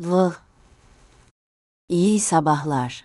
V. İyi sabahlar.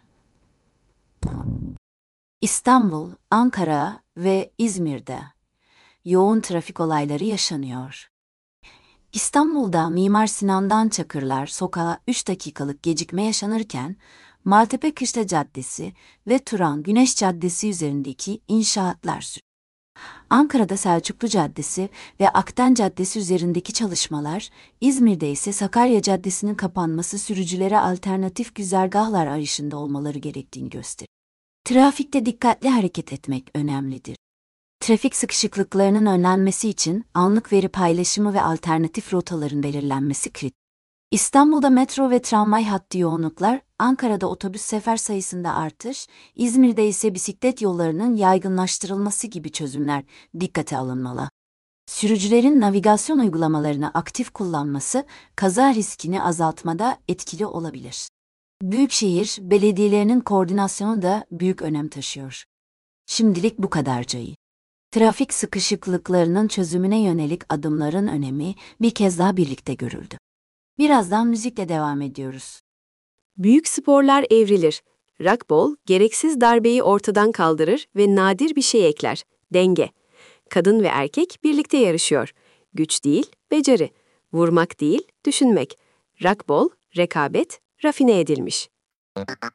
İstanbul, Ankara ve İzmir'de yoğun trafik olayları yaşanıyor. İstanbul'da Mimar Sinan'dan Çakırlar sokağa 3 dakikalık gecikme yaşanırken, Maltepe Kışla Caddesi ve Turan Güneş Caddesi üzerindeki inşaatlar sürüyor. Ankara'da Selçuklu Caddesi ve Akden Caddesi üzerindeki çalışmalar, İzmir'de ise Sakarya Caddesi'nin kapanması sürücülere alternatif güzergahlar arayışında olmaları gerektiğini gösteriyor. Trafikte dikkatli hareket etmek önemlidir. Trafik sıkışıklıklarının önlenmesi için anlık veri paylaşımı ve alternatif rotaların belirlenmesi kritik. İstanbul'da metro ve tramvay hattı yoğunluklar, Ankara'da otobüs sefer sayısında artış, İzmir'de ise bisiklet yollarının yaygınlaştırılması gibi çözümler dikkate alınmalı. Sürücülerin navigasyon uygulamalarını aktif kullanması, kaza riskini azaltmada etkili olabilir. Büyükşehir belediyelerinin koordinasyonu da büyük önem taşıyor. Şimdilik bu kadarcayı. Trafik sıkışıklıklarının çözümüne yönelik adımların önemi bir kez daha birlikte görüldü. Birazdan müzikle devam ediyoruz. Büyük sporlar evrilir. Rockball, gereksiz darbeyi ortadan kaldırır ve nadir bir şey ekler. Denge. Kadın ve erkek birlikte yarışıyor. Güç değil, beceri. Vurmak değil, düşünmek. Rockball, rekabet, rafine edilmiş.